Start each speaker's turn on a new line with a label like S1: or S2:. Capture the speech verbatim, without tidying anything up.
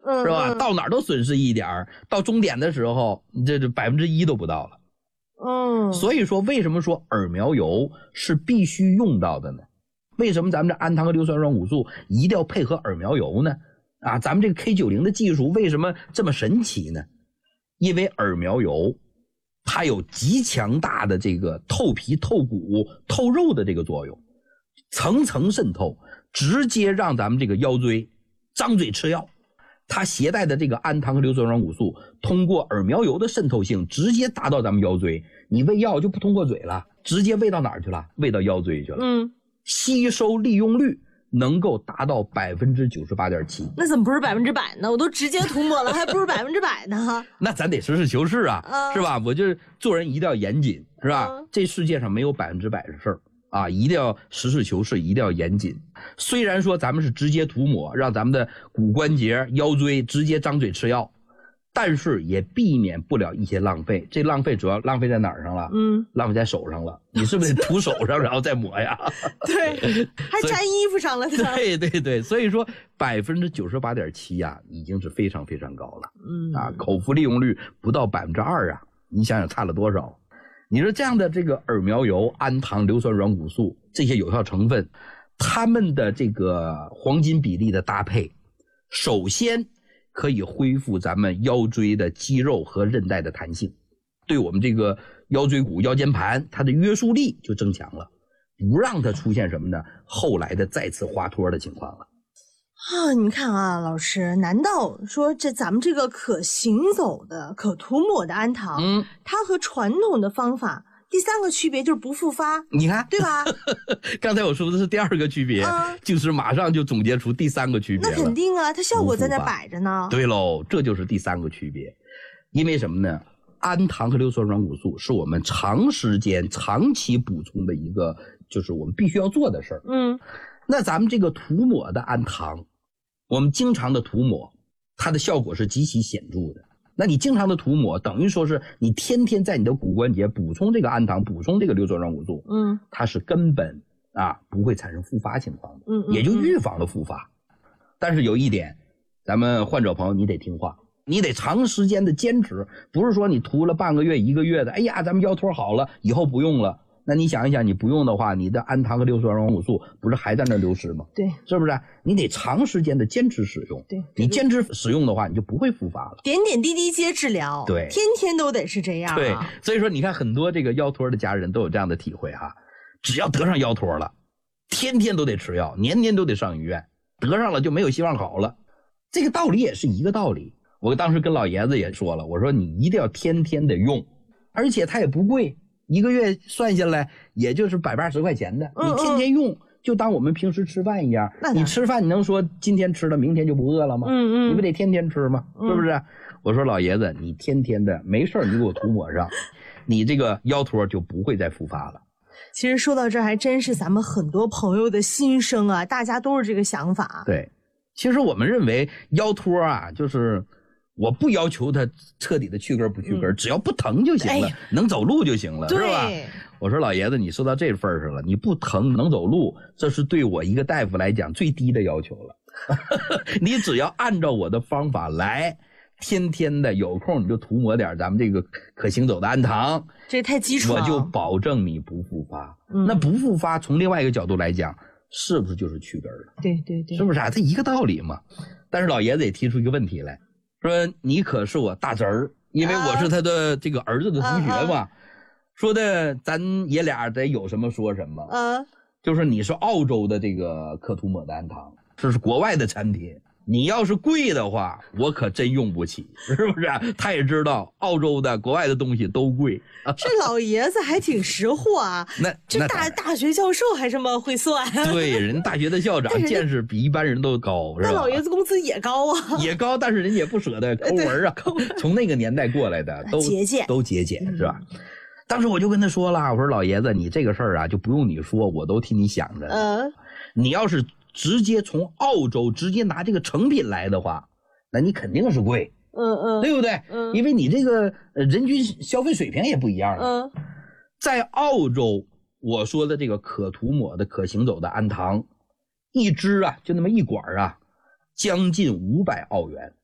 S1: 嗯、
S2: 是吧？
S1: 嗯、
S2: 到哪儿都损失一点，到终点的时候，这这百分之一都不到了。
S1: 嗯，
S2: 所以说，为什么说耳苗油是必须用到的呢？为什么咱们这氨糖和硫酸软骨素一定要配合耳苗油呢？啊，咱们这个 K 九十 的技术为什么这么神奇呢？因为耳苗油它有极强大的这个透皮、透骨、透肉的这个作用，层层渗透，直接让咱们这个腰椎张嘴吃药。它携带的这个氨糖和硫酸软骨素通过耳苗油的渗透性直接达到咱们腰椎，你喂药就不通过嘴了，直接喂到哪儿去了？喂到腰椎去了。
S1: 嗯，
S2: 吸收利用率能够达到百分之九十八点七。
S1: 那怎么不是百分之百呢？我都直接涂抹了，还不是百分之百呢？
S2: 那咱得实事求是啊，
S1: 啊
S2: 是吧？我就是做人一定要严谨，是吧？
S1: 啊
S2: 这世界上没有百分之百的事儿啊，一定要实事求是，一定要严谨。虽然说咱们是直接涂抹，让咱们的骨关节、腰椎直接张嘴吃药，但是也避免不了一些浪费。这浪费主要浪费在哪儿上了？
S1: 嗯，
S2: 浪费在手上了。你是不是得涂手上，然后再抹呀？
S1: 对，还粘衣服上了呢。
S2: 对对对，所以说百分之九十八点七呀，已经是非常非常高了。
S1: 嗯
S2: 啊，口服利用率不到百分之二啊，你想想差了多少？你说这样的这个耳苗油、氨糖、硫酸软骨素这些有效成分，它们的这个黄金比例的搭配，首先可以恢复咱们腰椎的肌肉和韧带的弹性，对我们这个腰椎骨、腰间盘它的约束力就增强了，不让它出现什么呢？后来的再次滑脱的情况了。
S1: 啊，你看啊，老师，难道说这咱们这个可行走的、可涂抹的氨糖，
S2: 嗯，
S1: 它和传统的方法第三个区别就是不复发，
S2: 你看，
S1: 对吧？
S2: 刚才我说的是第二个区别，
S1: 啊、
S2: 就是马上就总结出第三个区别了。
S1: 那肯定啊，它效果在那摆着呢。
S2: 对喽，这就是第三个区别。因为什么呢？氨糖和硫酸软骨素是我们长时间、长期补充的一个，就是我们必须要做的事儿。
S1: 嗯，
S2: 那咱们这个涂抹的氨糖，我们经常的涂抹，它的效果是极其显著的。那你经常的涂抹，等于说是你天天在你的骨关节补充这个氨糖，补充这个硫酸软骨素，
S1: 嗯，
S2: 它是根本啊不会产生复发情况的，
S1: 嗯, 嗯，
S2: 也就预防了复发。但是有一点，咱们患者朋友你得听话，你得长时间的坚持，不是说你涂了半个月、一个月的，哎呀，咱们腰托好了，以后不用了。那你想一想，你不用的话，你的氨糖和硫酸软骨素不是还在那流失吗？
S1: 对，
S2: 是不是？你得长时间的坚持使用。
S1: 对，
S2: 你坚持使用的话，你就不会复发了。
S1: 点点滴滴皆治疗，
S2: 对，
S1: 天天都得是这样、啊。
S2: 对，所以说你看很多这个腰托的家人都有这样的体会哈，只要得上腰托了，天天都得吃药，年年都得上医院，得上了就没有希望好了。这个道理也是一个道理。我当时跟老爷子也说了，我说你一定要天天的用，而且它也不贵。一个月算下来也就是百八十块钱的，
S1: 嗯嗯
S2: 你天天用就当我们平时吃饭一样。你吃饭你能说今天吃了明天就不饿了吗？
S1: 嗯嗯，
S2: 你不得天天吃吗？
S1: 嗯、
S2: 是不是？我说老爷子，你天天的没事你给我涂抹上，你这个腰托就不会再复发了。
S1: 其实说到这儿还真是咱们很多朋友的心声啊，大家都是这个想法。
S2: 对，其实我们认为腰托啊，就是我不要求他彻底的去根不去根、嗯、只要不疼就行了、哎、能走路就行了，是吧？我说老爷子，你说到这份上了，你不疼能走路，这是对我一个大夫来讲最低的要求了。你只要按照我的方法来，天天的有空你就涂抹点咱们这个可行走的氨糖，
S1: 这太基础了，
S2: 我就保证你不复发、
S1: 嗯、
S2: 那不复发从另外一个角度来讲，是不是就是去根了？
S1: 对对对，
S2: 是不是啊？这一个道理嘛。但是老爷子也提出一个问题来，说你可是我大侄儿，因为我是他的这个儿子的同学嘛、啊啊、说的咱爷俩得有什么说什么、
S1: 啊、
S2: 就是你是澳洲的这个可涂抹的氨糖，这是国外的产品，你要是贵的话我可真用不起，是不是、啊、他也知道澳洲的国外的东西都贵。
S1: 这老爷子还挺识货啊，
S2: 那
S1: 这大大学教授还这么会算。
S2: 对，人大学的校长见识比一般人都高，是吧？
S1: 那老爷子工资也高啊，
S2: 也高，但是人家也不舍得抠门啊，从那个年代过来的都
S1: 节俭，
S2: 都节俭，是吧？嗯、当时我就跟他说了，我说老爷子，你这个事儿啊，就不用你说，我都替你想着。
S1: 呃，
S2: 你要是直接从澳洲直接拿这个成品来的话，那你肯定是贵。
S1: 嗯嗯，
S2: 对不对？
S1: 嗯，
S2: 因为你这个人均消费水平也不一样。
S1: 嗯，
S2: 在澳洲，我说的这个可涂抹的可行走的氨糖，一支啊，就那么一管啊，将近五百澳元。